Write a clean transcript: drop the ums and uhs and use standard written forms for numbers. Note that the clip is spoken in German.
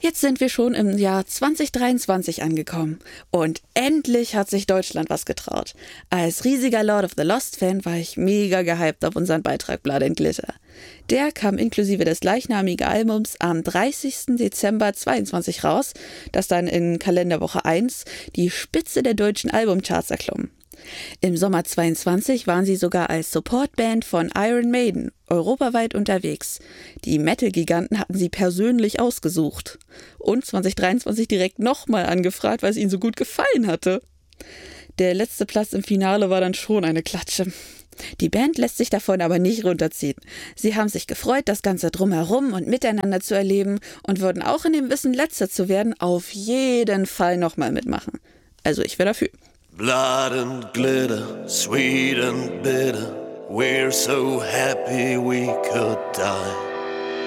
Jetzt sind wir schon im Jahr 2023 angekommen und endlich hat sich Deutschland was getraut. Als riesiger Lord of the Lost-Fan war ich mega gehypt auf unseren Beitrag Blood and Glitter. Der kam inklusive des gleichnamigen Albums am 30. Dezember 22 raus, das dann in Kalenderwoche 1 die Spitze der deutschen Albumcharts erklomm. Im Sommer 22 waren sie sogar als Supportband von Iron Maiden europaweit unterwegs. Die Metal-Giganten hatten sie persönlich ausgesucht. Und 2023 direkt nochmal angefragt, weil es ihnen so gut gefallen hatte. Der letzte Platz im Finale war dann schon eine Klatsche. Die Band lässt sich davon aber nicht runterziehen. Sie haben sich gefreut, das Ganze drumherum und miteinander zu erleben und würden auch in dem Wissen, Letzter zu werden, auf jeden Fall nochmal mitmachen. Also ich wäre dafür. Blood and glitter, sweet and bitter, we're so happy we could die.